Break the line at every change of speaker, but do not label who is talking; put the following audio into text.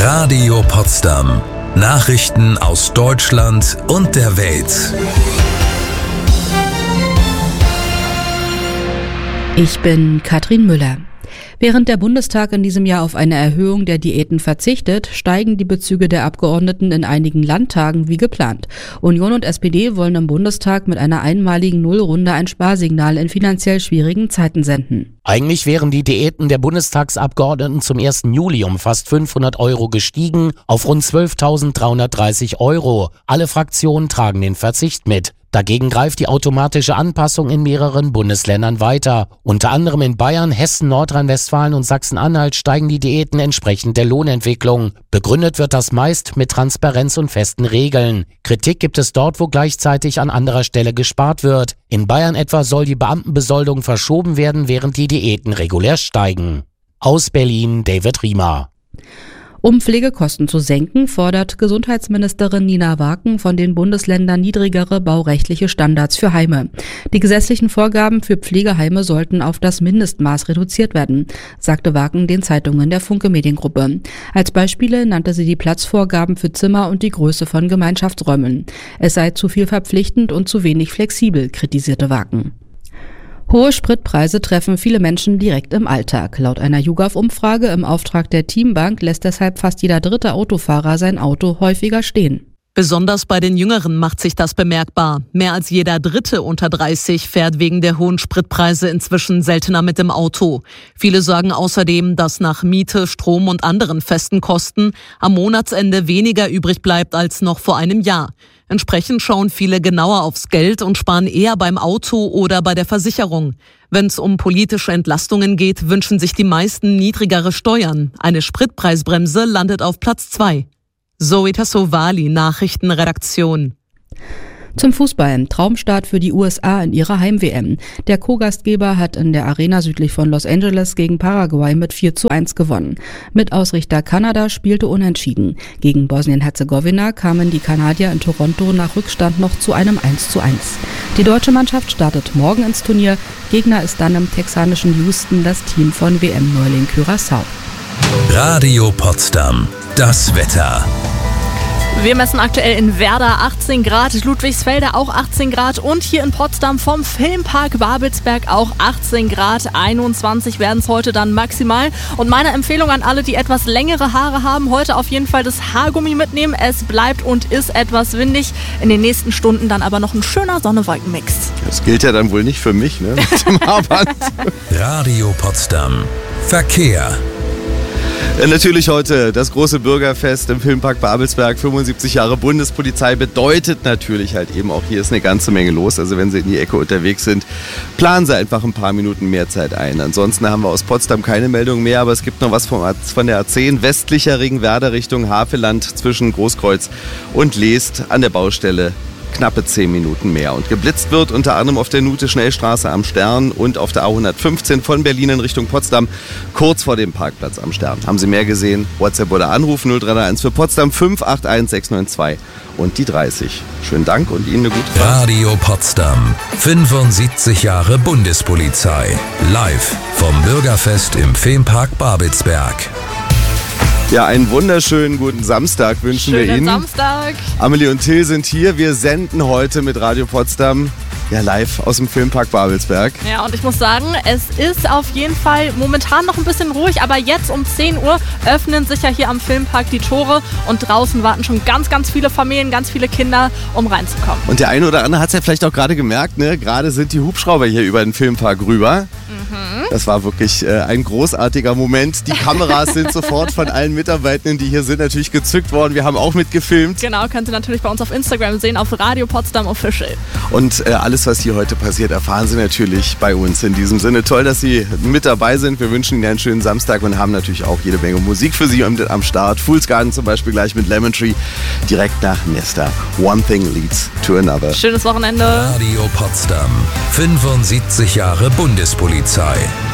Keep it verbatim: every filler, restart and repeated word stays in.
Radio Potsdam. Nachrichten aus Deutschland und der Welt.
Ich bin Katrin Müller. Während der Bundestag in diesem Jahr auf eine Erhöhung der Diäten verzichtet, steigen die Bezüge der Abgeordneten in einigen Landtagen wie geplant. Union und S P D wollen im Bundestag mit einer einmaligen Nullrunde ein Sparsignal in finanziell schwierigen Zeiten senden.
Eigentlich wären die Diäten der Bundestagsabgeordneten zum ersten Juli um fast fünfhundert Euro gestiegen auf rund zwölftausenddreihundertdreißig Euro. Alle Fraktionen tragen den Verzicht mit. Dagegen greift die automatische Anpassung in mehreren Bundesländern weiter. Unter anderem in Bayern, Hessen, Nordrhein-Westfalen und Sachsen-Anhalt steigen die Diäten entsprechend der Lohnentwicklung. Begründet wird das meist mit Transparenz und festen Regeln. Kritik gibt es dort, wo gleichzeitig an anderer Stelle gespart wird. In Bayern etwa soll die Beamtenbesoldung verschoben werden, während die Diäten regulär steigen. Aus Berlin, David Riemer.
Um Pflegekosten zu senken, fordert Gesundheitsministerin Nina Waken von den Bundesländern niedrigere baurechtliche Standards für Heime. Die gesetzlichen Vorgaben für Pflegeheime sollten auf das Mindestmaß reduziert werden, sagte Waken den Zeitungen der Funke Mediengruppe. Als Beispiele nannte sie die Platzvorgaben für Zimmer und die Größe von Gemeinschaftsräumen. Es sei zu viel verpflichtend und zu wenig flexibel, kritisierte Waken. Hohe Spritpreise treffen viele Menschen direkt im Alltag. Laut einer YouGov-Umfrage im Auftrag der Teambank lässt deshalb fast jeder dritte Autofahrer sein Auto häufiger stehen.
Besonders bei den Jüngeren macht sich das bemerkbar. Mehr als jeder Dritte unter dreißig fährt wegen der hohen Spritpreise inzwischen seltener mit dem Auto. Viele sagen außerdem, dass nach Miete, Strom und anderen festen Kosten am Monatsende weniger übrig bleibt als noch vor einem Jahr. Entsprechend schauen viele genauer aufs Geld und sparen eher beim Auto oder bei der Versicherung. Wenn es um politische Entlastungen geht, wünschen sich die meisten niedrigere Steuern. Eine Spritpreisbremse landet auf Platz zwei. Zoe Tassovali, Nachrichtenredaktion.
Zum Fußball. Traumstart für die U S A in ihrer Heim-W M. Der Co-Gastgeber hat in der Arena südlich von Los Angeles gegen Paraguay mit vier zu eins gewonnen. Mitausrichter Kanada spielte unentschieden. Gegen Bosnien-Herzegowina kamen die Kanadier in Toronto nach Rückstand noch zu einem eins zu eins. Die deutsche Mannschaft startet morgen ins Turnier. Gegner ist dann im texanischen Houston das Team von W M-Neuling Curaçao.
Radio Potsdam. Das Wetter.
Wir messen aktuell in Werder achtzehn Grad, Ludwigsfelde auch achtzehn Grad und hier in Potsdam vom Filmpark Babelsberg auch achtzehn Grad. einundzwanzig werden es heute dann maximal. Und meine Empfehlung an alle, die etwas längere Haare haben, heute auf jeden Fall das Haargummi mitnehmen. Es bleibt und ist etwas windig. In den nächsten Stunden dann aber noch ein schöner Sonne-Wolken-Mix.
Das gilt ja dann wohl nicht für mich, ne? Mit dem Haarband.
Radio Potsdam. Verkehr.
Natürlich heute das große Bürgerfest im Filmpark Babelsberg. fünfundsiebzig Jahre Bundespolizei bedeutet natürlich halt eben auch, hier ist eine ganze Menge los. Also wenn Sie in die Ecke unterwegs sind, planen Sie einfach ein paar Minuten mehr Zeit ein. Ansonsten haben wir aus Potsdam keine Meldung mehr, aber es gibt noch was von der A zehn. Westlicher Ringwerder Richtung Havelland zwischen Großkreuz und Leest an der Baustelle. Knappe zehn Minuten mehr. Und geblitzt wird unter anderem auf der Nute-Schnellstraße am Stern und auf der A hundertfünfzehn von Berlin in Richtung Potsdam, kurz vor dem Parkplatz am Stern. Haben Sie mehr gesehen? WhatsApp oder Anruf null drei eins für Potsdam fünf acht eins sechs neun zwei und die dreißig. Schönen Dank und Ihnen eine gute Fahrt.
Radio Potsdam. fünfundsiebzig Jahre Bundespolizei. Live vom Bürgerfest im Filmpark Babelsberg.
Ja, einen wunderschönen guten Samstag wünschen
Schönen
wir Ihnen.
Samstag.
Amelie und Till sind hier. Wir senden heute mit Radio Potsdam ja live aus dem Filmpark Babelsberg.
Ja, und ich muss sagen, es ist auf jeden Fall momentan noch ein bisschen ruhig, aber jetzt um zehn Uhr öffnen sich ja hier am Filmpark die Tore und draußen warten schon ganz, ganz viele Familien, ganz viele Kinder, um reinzukommen.
Und der eine oder andere hat es ja vielleicht auch gerade gemerkt, ne? Gerade sind die Hubschrauber hier über den Filmpark rüber. Mhm. Das war wirklich äh, ein großartiger Moment. Die Kameras sind sofort von allen Mitarbeitenden, die hier sind, natürlich gezückt worden. Wir haben auch mitgefilmt.
Genau, könnt ihr natürlich bei uns auf Instagram sehen, auf Radio Potsdam Official.
Und äh, alles, was hier heute passiert, erfahren Sie natürlich bei uns. In diesem Sinne, toll, dass Sie mit dabei sind. Wir wünschen Ihnen einen schönen Samstag und haben natürlich auch jede Menge Musik für Sie am Start. Fool's Garden zum Beispiel gleich mit Lemon Tree, direkt nach Nesta. One thing leads to another.
Schönes Wochenende.
Radio Potsdam. fünfundsiebzig Jahre Bundespolizei.